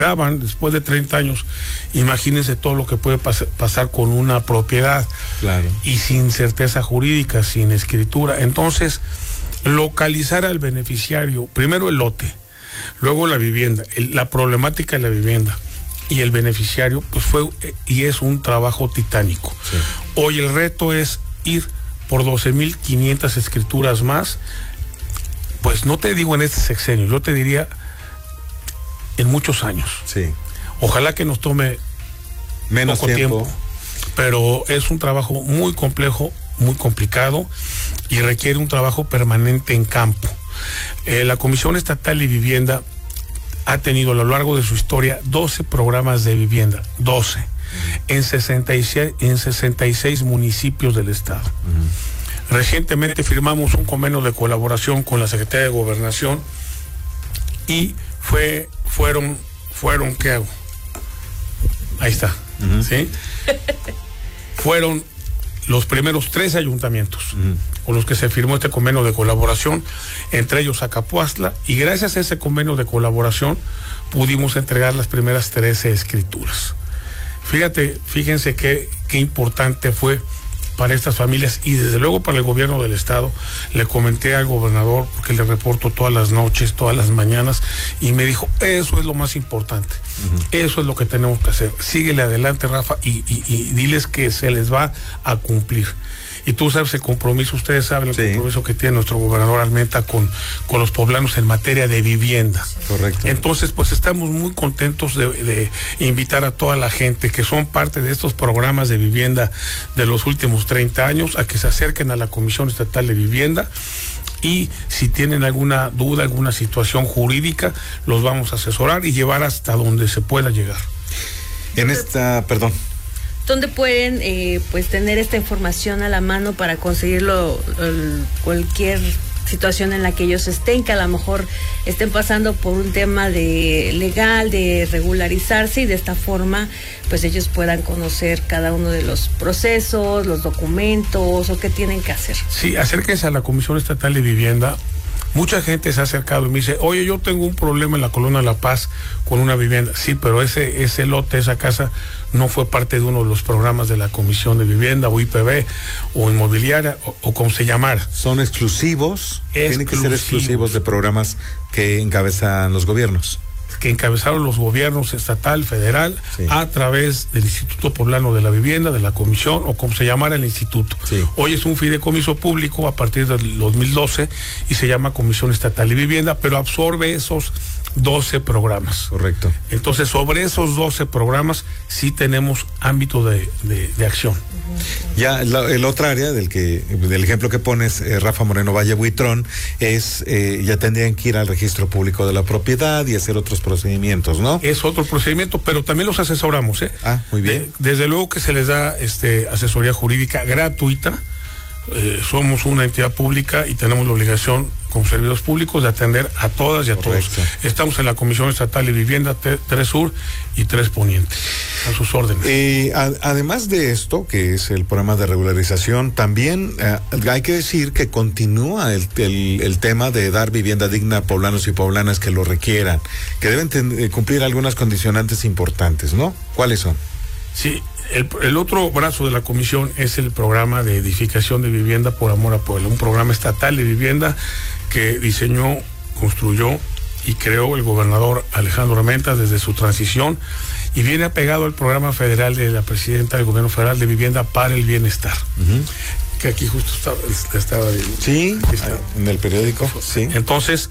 después de 30 años, imagínense todo lo que puede pasar con una propiedad. Claro. Y sin certeza jurídica, sin escritura. Entonces, localizar al beneficiario, primero el lote, luego la vivienda, la problemática de la vivienda y el beneficiario, pues fue y es un trabajo titánico. Sí. Hoy el reto es ir por 12,500 escrituras más, pues no te digo en este sexenio, yo te diría en muchos años. Sí. Ojalá que nos tome menos poco tiempo, pero es un trabajo muy complejo, muy complicado y requiere un trabajo permanente en campo. La Comisión Estatal de Vivienda ha tenido a lo largo de su historia 12 programas de vivienda, 12, en 66 municipios del estado. Recientemente firmamos un convenio de colaboración con la Secretaría de Gobernación y fueron, ¿qué hago? Ahí está, ¿sí? Fueron los primeros 13 ayuntamientos con los que se firmó este convenio de colaboración, entre ellos Acapuastla, y gracias a ese convenio de colaboración pudimos entregar las primeras 13 escrituras. Fíjense qué importante fue para estas familias y desde luego para el gobierno del estado. Le comenté al gobernador, porque le reporto todas las noches, todas las mañanas, y me dijo, eso es lo más importante, eso es lo que tenemos que hacer, síguele adelante, Rafa, y diles que se les va a cumplir. Y tú sabes el compromiso, ustedes saben el compromiso que tiene nuestro gobernador Armenta con los poblanos en materia de vivienda. Correcto. Entonces, pues estamos muy contentos de invitar a toda la gente que son parte de estos programas de vivienda de los últimos 30 años a que se acerquen a la Comisión Estatal de Vivienda, y si tienen alguna duda, alguna situación jurídica, los vamos a asesorar y llevar hasta donde se pueda llegar. ¿Dónde pueden pues tener esta información a la mano para conseguirlo, cualquier situación en la que ellos estén, que a lo mejor estén pasando por un tema legal, de regularizarse, y de esta forma pues ellos puedan conocer cada uno de los procesos, los documentos, o qué tienen que hacer? Sí, acérquense a la Comisión Estatal de Vivienda. Mucha gente se ha acercado y me dice, oye, yo tengo un problema en la Colonia La Paz con una vivienda. Sí, pero ese lote, esa casa, no fue parte de uno de los programas de la Comisión de Vivienda, o IPB, o inmobiliaria, o como se llamara. ¿Son exclusivos? Tienen que ser exclusivos de programas que encabezan los gobiernos. Que encabezaron los gobiernos estatal, federal, a través del Instituto Poblano de la Vivienda, de la Comisión, o como se llamara el instituto. Hoy es un fideicomiso público a partir del 2012 y se llama Comisión Estatal de Vivienda, pero absorbe esos 12 programas. Correcto. Entonces, sobre esos 12 programas sí tenemos ámbito de acción. Ya el otro área del ejemplo que pones, Rafa Moreno Valle Buitrón, es ya tendrían que ir al registro público de la propiedad y hacer otros procedimientos, ¿no? Es otro procedimiento, pero también los asesoramos, ¿eh? Ah, muy bien. Desde luego que se les da asesoría jurídica gratuita. Somos una entidad pública y tenemos la obligación como servidores públicos de atender a todas y a todos. Estamos en la Comisión Estatal de Vivienda 3 Sur y 3 Poniente, a sus órdenes. Además de esto, que es el programa de regularización, también hay que decir que continúa el tema de dar vivienda digna a poblanos y poblanas que lo requieran, que deben cumplir algunas condicionantes importantes, ¿no? ¿Cuáles son? Sí, el otro brazo de la comisión es el programa de edificación de vivienda por amor a Puebla, un programa estatal de vivienda que diseñó, construyó y creó el gobernador Alejandro Armenta desde su transición, y viene apegado al programa federal de la presidenta del gobierno federal de vivienda para el bienestar. Que aquí justo estaba viendo. Sí, en el periódico. Sí. Entonces,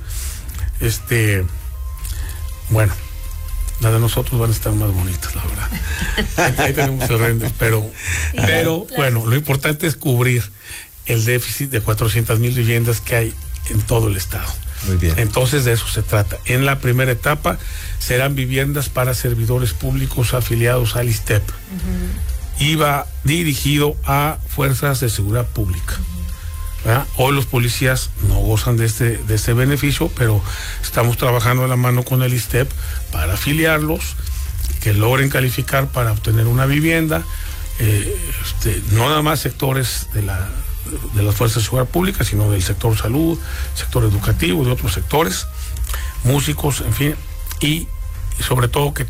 bueno, las de nosotros van a estar más bonitas, la verdad. Ahí tenemos el render, pero bueno, lo importante es cubrir el déficit de 400,000 viviendas que hay en todo el estado. Muy bien. Entonces de eso se trata. En la primera etapa serán viviendas para servidores públicos afiliados al ISSSTEP. Iba dirigido a fuerzas de seguridad pública. Hoy los policías no gozan de este beneficio, pero estamos trabajando de la mano con el ISSSTEP para afiliarlos, que logren calificar para obtener una vivienda, no nada más sectores de las fuerzas de seguridad pública, sino del sector salud, sector educativo, de otros sectores, músicos, en fin, y sobre todo que